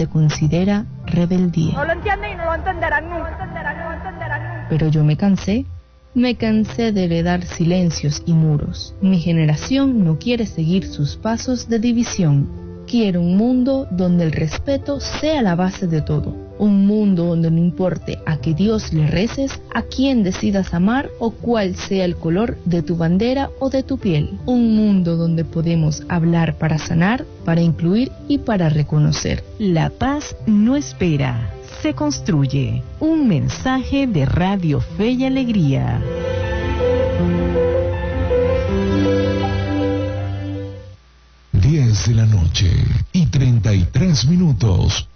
se considera rebeldía. No lo entienden y no lo entenderán nunca. Pero yo me cansé de heredar silencios y muros. Mi generación no quiere seguir sus pasos de división. Quiero un mundo donde el respeto sea la base de todo. Un mundo donde no importe a qué Dios le reces, a quién decidas amar o cuál sea el color de tu bandera o de tu piel. Un mundo donde podemos hablar para sanar, para incluir y para reconocer. La paz no espera, se construye. Un mensaje de Radio Fe y Alegría. De la noche y 33 minutos.